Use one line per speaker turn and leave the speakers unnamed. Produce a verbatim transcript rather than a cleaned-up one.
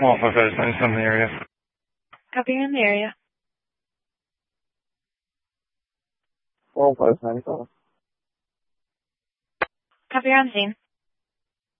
Well, if I find some in the area.
Copy, you're in the area.
Well, if I find some.
Copy, you're on scene.